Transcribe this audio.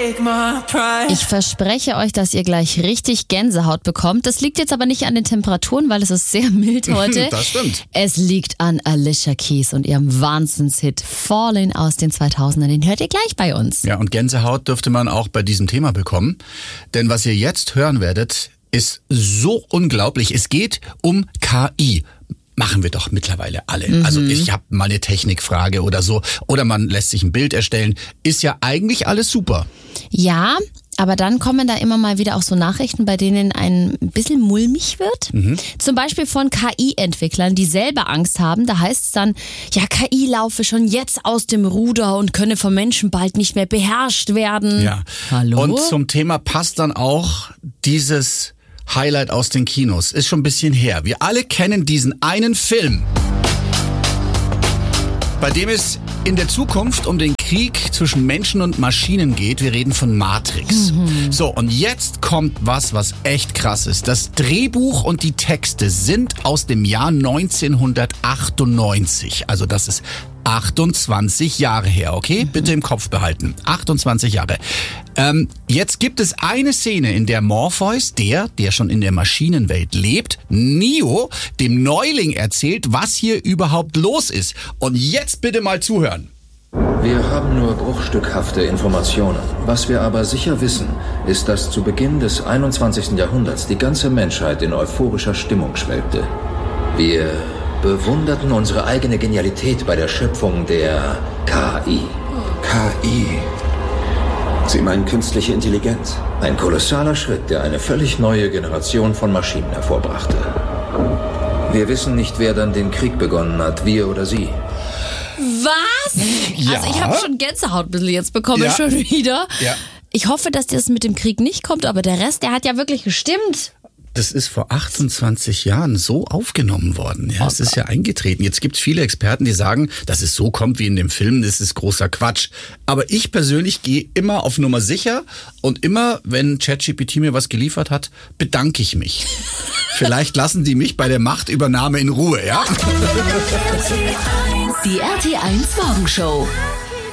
Ich verspreche euch, dass ihr gleich richtig Gänsehaut bekommt. Das liegt jetzt aber nicht an den Temperaturen, weil es ist sehr mild heute. Das stimmt. Es liegt an Alicia Keys und ihrem Wahnsinnshit Falling aus den 2000ern. Den hört ihr gleich bei uns. Ja, und Gänsehaut dürfte man auch bei diesem Thema bekommen. Denn was ihr jetzt hören werdet, ist so unglaublich. Es geht um KI. Machen wir doch mittlerweile alle. Also ich habe mal eine Technikfrage oder so. Oder man lässt sich ein Bild erstellen. Ist ja eigentlich alles super. Ja, aber dann kommen da immer mal wieder auch so Nachrichten, bei denen ein bisschen mulmig wird. Zum Beispiel von KI-Entwicklern, die selber Angst haben. Da heißt es dann, ja, KI laufe schon jetzt aus dem Ruder und könne vom Menschen bald nicht mehr beherrscht werden. Ja. Hallo? Und zum Thema passt dann auch dieses Highlight aus den Kinos. Ist schon ein bisschen her. Wir alle kennen diesen einen Film, bei dem es in der Zukunft um den Krieg zwischen Menschen und Maschinen geht. Wir reden von Matrix. So, und jetzt kommt was echt krass ist. Das Drehbuch und die Texte sind aus dem Jahr 1998. Also das ist 28 Jahre her, okay? Bitte im Kopf behalten. 28 Jahre. Jetzt gibt es eine Szene, in der Morpheus, der schon in der Maschinenwelt lebt, Neo, dem Neuling erzählt, was hier überhaupt los ist. Und jetzt bitte mal zuhören. Wir haben nur bruchstückhafte Informationen. Was wir aber sicher wissen, ist, dass zu Beginn des 21. Jahrhunderts die ganze Menschheit in euphorischer Stimmung schwelgte. Wir bewunderten unsere eigene Genialität bei der Schöpfung der KI. KI. Sie meinen künstliche Intelligenz? Ein kolossaler Schritt, der eine völlig neue Generation von Maschinen hervorbrachte. Wir wissen nicht, wer dann den Krieg begonnen hat, wir oder sie. Was? Ja. Also ich habe schon Gänsehaut ein bisschen jetzt bekommen, schon wieder. Ja. Ich hoffe, dass das mit dem Krieg nicht kommt, aber der Rest, der hat ja wirklich gestimmt. Das ist vor 28 Jahren so aufgenommen worden. Ja, es ist ja eingetreten. Jetzt gibt es viele Experten, die sagen, dass es so kommt wie in dem Film, das ist großer Quatsch. Aber ich persönlich gehe immer auf Nummer sicher und immer, wenn ChatGPT mir was geliefert hat, bedanke ich mich. Vielleicht lassen die mich bei der Machtübernahme in Ruhe, ja? Die RT1 Morgenshow.